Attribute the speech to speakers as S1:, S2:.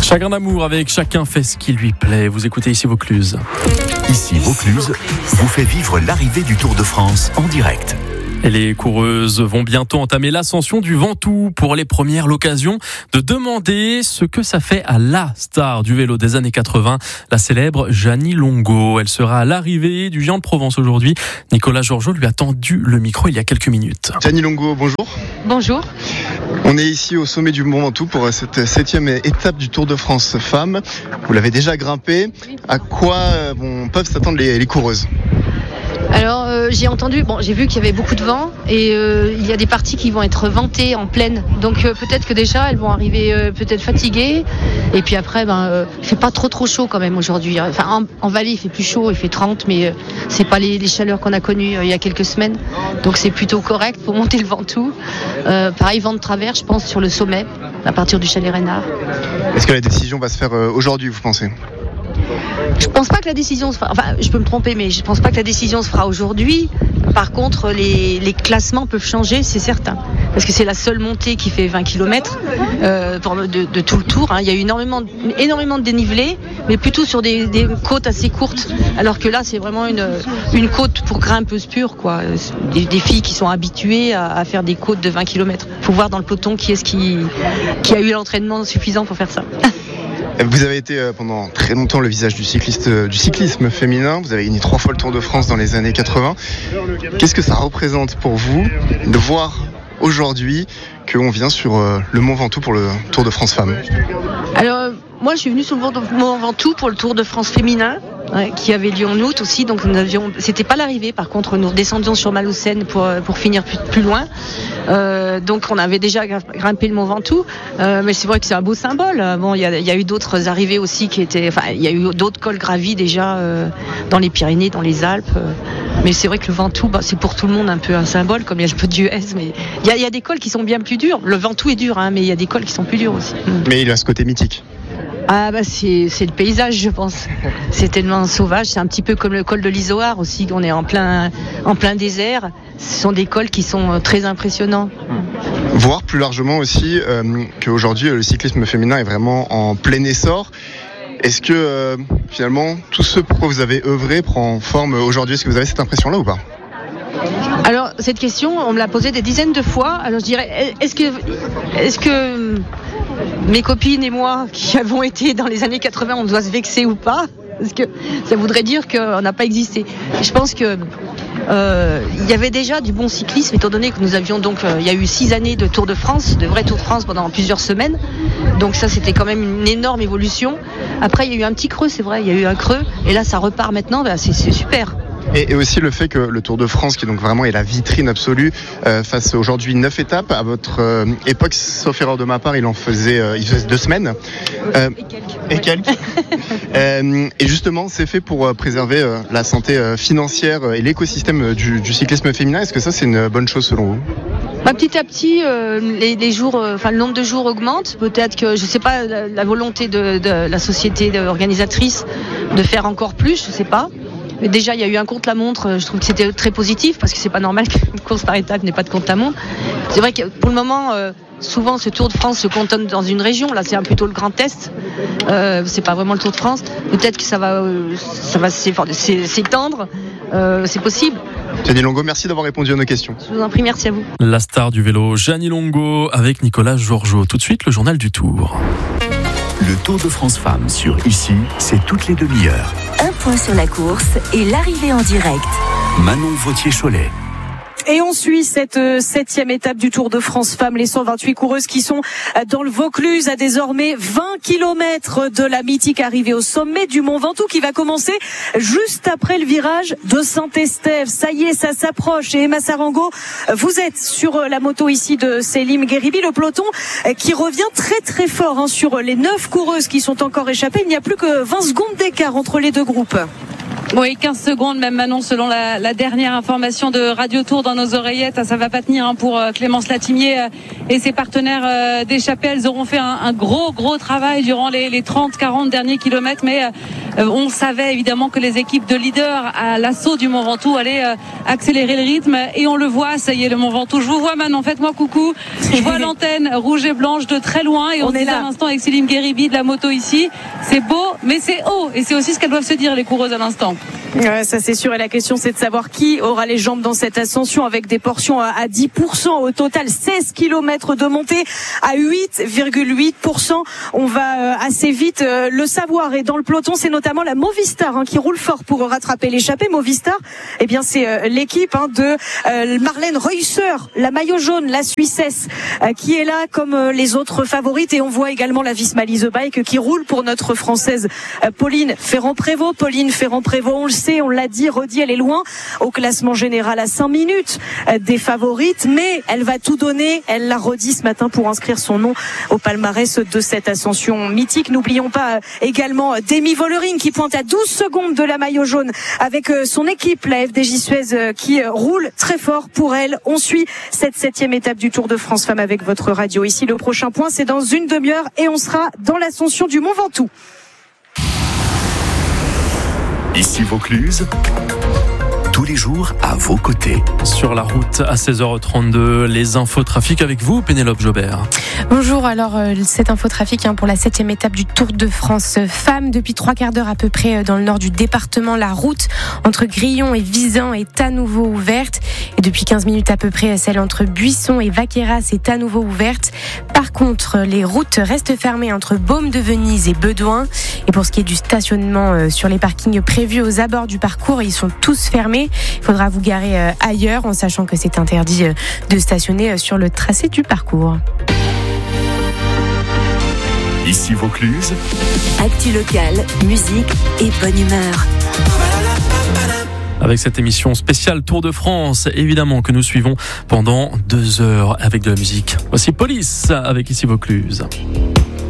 S1: Chagrin d'amour avec Chacun fait ce qui lui plaît. Vous écoutez ici Vaucluse.
S2: Ici Vaucluse vous fait vivre l'arrivée du Tour de France en direct.
S1: Et les coureuses vont bientôt entamer l'ascension du Ventoux. Pour les premières, l'occasion de demander ce que ça fait à la star du vélo des années 80, la célèbre Jeannie Longo. Elle sera à l'arrivée du Géant de Provence aujourd'hui. Nicolas Georgeot lui a tendu le micro il y a quelques minutes.
S3: Jeannie Longo, bonjour.
S4: Bonjour.
S3: On est ici au sommet du Mont Ventoux pour cette 7e étape du Tour de France Femmes. Vous l'avez déjà grimpé. À quoi peuvent s'attendre les coureuses ?
S4: Alors j'ai vu qu'il y avait beaucoup de vent et il y a des parties qui vont être ventées en plaine. Donc peut-être que déjà elles vont arriver peut-être fatiguées. Et puis après, il fait pas trop chaud quand même aujourd'hui. Enfin en vallée il fait plus chaud, il fait 30, mais c'est pas les chaleurs qu'on a connues il y a quelques semaines. Donc c'est plutôt correct pour monter le Ventoux. Pareil, vent de travers, je pense, sur le sommet, à partir du chalet Reynard.
S3: Est-ce que la décision va se faire aujourd'hui, vous pensez ?
S4: Je pense pas que la décision se fera, je peux me tromper, mais je pense pas que la décision se fera aujourd'hui. Par contre, les classements peuvent changer, c'est certain. Parce que c'est la seule montée qui fait 20 km de tout le tour. Il y a eu énormément de dénivelé, mais plutôt sur des côtes assez courtes. Alors que là, c'est vraiment une côte pour grimpeuses pures, quoi. Des filles qui sont habituées à faire des côtes de 20 km. Il faut voir dans le peloton qui a eu l'entraînement suffisant pour faire ça.
S3: Vous avez été pendant très longtemps le visage du cyclisme féminin. Vous avez gagné 3 fois le Tour de France dans les années 80. Qu'est-ce que ça représente pour vous de voir aujourd'hui qu'on vient sur le Mont Ventoux pour le Tour de France Femmes ?
S4: Alors, moi, je suis venue sur le Mont Ventoux pour le Tour de France féminin, qui avait lieu en août aussi. Donc, c'était pas l'arrivée. Par contre, nous descendions sur Malaucène pour finir plus loin. Donc, on avait déjà grimpé le Mont Ventoux. Mais c'est vrai que c'est un beau symbole. Bon, il y a eu d'autres arrivées aussi il y a eu d'autres cols gravis déjà dans les Pyrénées, dans les Alpes. Mais c'est vrai que le Ventoux, c'est pour tout le monde un peu un symbole, comme il y a le peu d'US. Mais il y a des cols qui sont bien plus durs. Le Ventoux est dur, mais il y a des cols qui sont plus durs aussi.
S3: Mais il a ce côté mythique.
S4: C'est le paysage, je pense. C'est tellement sauvage. C'est un petit peu comme le col de l'Izoard aussi. On est en plein désert. Ce sont des cols qui sont très impressionnants.
S3: Voir plus largement aussi qu'aujourd'hui le cyclisme féminin est vraiment en plein essor. Est-ce que finalement tout ce pour quoi vous avez œuvré prend forme aujourd'hui ? Est-ce que vous avez cette impression-là ou pas ?
S4: Alors cette question, on me l'a posée des dizaines de fois. Alors je dirais, est-ce que mes copines et moi qui avons été dans les années 80, on doit se vexer ou pas ? Parce que ça voudrait dire qu'on n'a pas existé. Je pense que il y avait déjà du bon cyclisme, étant donné que nous avions il y a eu 6 années de Tour de France, de vrai Tour de France pendant plusieurs semaines. Donc ça, c'était quand même une énorme évolution. Après, il y a eu un petit creux, c'est vrai, il y a eu un creux. Et là, ça repart maintenant, c'est super.
S3: Et aussi le fait que le Tour de France, qui donc vraiment est la vitrine absolue, fasse aujourd'hui 9 étapes. À votre époque, sauf erreur de ma part, il faisait 2 semaines. Et quelques. Et justement, c'est fait pour préserver la santé financière et l'écosystème du cyclisme féminin. Est-ce que ça, c'est une bonne chose selon vous ?
S4: Petit à petit, les jours, le nombre de jours augmente. Peut-être que, je sais pas, la volonté de la société organisatrice de faire encore plus, je sais pas. Mais déjà, il y a eu un contre-la-montre. Je trouve que c'était très positif parce que c'est pas normal qu'une course par étape n'ait pas de contre-la-montre. C'est vrai que pour le moment, souvent ce Tour de France se cantonne dans une région. Là, c'est plutôt le Grand Est. C'est pas vraiment le Tour de France. Peut-être que ça va s'étendre. C'est possible.
S3: Jeannie Longo, merci d'avoir répondu à nos questions.
S4: Je vous en prie, merci à vous.
S1: La star du vélo, Jeannie Longo, avec Nicolas Georgeot. Tout de suite, le journal du Tour.
S2: Le Tour de France Femmes sur Ici, c'est toutes les demi-heures.
S5: Un point sur la course et l'arrivée en direct.
S2: Manon Vautier-Cholet.
S6: Et on suit cette 7e étape du Tour de France Femmes, les 128 coureuses qui sont dans le Vaucluse à désormais 20 km de la mythique arrivée au sommet du Mont Ventoux qui va commencer juste après le virage de Saint-Estève. Ça y est, ça s'approche. Et Emma Sarango, vous êtes sur la moto ici de Selim Gueribi, le peloton qui revient très très fort sur les 9 coureuses qui sont encore échappées. Il n'y a plus que 20 secondes d'écart entre les deux groupes.
S7: Oui, 15 secondes, même Manon, selon la dernière information de Radio Tour dans nos oreillettes. Ça va pas tenir pour Clémence Latimier et ses partenaires d'échappée. Elles auront fait un gros travail durant les 30-40 derniers kilomètres, mais on savait évidemment que les équipes de leaders à l'assaut du Mont Ventoux allaient accélérer le rythme, et on le voit. Ça y est, le Mont Ventoux. Je vous vois, Manon, faites-moi coucou. Je vois l'antenne rouge et blanche de très loin, et on est là à l'instant avec Céline Guéribi de la moto ici. C'est beau, mais c'est haut, et c'est aussi ce qu'elles doivent se dire, les coureuses, à l'instant.
S6: Ouais, ça c'est sûr, et la question c'est de savoir qui aura les jambes dans cette ascension, avec des portions à 10%, au total 16 km de montée à 8,8%. On va assez vite le savoir, et dans le peloton c'est notamment la Movistar qui roule fort pour rattraper l'échappée. Movistar, eh bien c'est l'équipe de Marlène Reusser, la maillot jaune, la Suissesse, qui est là comme les autres favorites, et on voit également la Visma Lease Bike qui roule pour notre française Pauline Ferrand-Prévot. On le sait, on l'a dit, redit, elle est loin au classement général, à 5 minutes des favorites, mais elle va tout donner. Elle l'a redit ce matin pour inscrire son nom au palmarès de cette ascension mythique. N'oublions pas également Demi Vollering qui pointe à 12 secondes de la maillot jaune avec son équipe, la FDJ Suez, qui roule très fort pour elle. On suit cette 7e étape du Tour de France Femmes avec votre radio. Ici, le prochain point, c'est dans une demi-heure, et on sera dans l'ascension du Mont Ventoux.
S2: Ici Vaucluse, tous les jours à vos côtés.
S1: Sur la route à 16h32, les infotrafics avec vous, Pénélope Jobert.
S8: Bonjour, alors cet infotrafic pour la 7e étape du Tour de France Femmes. Depuis 3 quarts d'heure à peu près dans le nord du département, la route entre Grillon et Visan est à nouveau ouverte. Et depuis 15 minutes à peu près, celle entre Buisson et Vaqueras est à nouveau ouverte. Par contre, les routes restent fermées entre Baume de Venise et Bedouin. Et pour ce qui est du stationnement sur les parkings prévus aux abords du parcours, ils sont tous fermés. Il faudra vous garer ailleurs, en sachant que c'est interdit de stationner sur le tracé du parcours.
S2: Ici Vaucluse.
S5: Actu locale, musique et bonne humeur.
S1: Avec cette émission spéciale Tour de France, évidemment, que nous suivons pendant 2 heures avec de la musique. Voici Police avec Ici Vaucluse.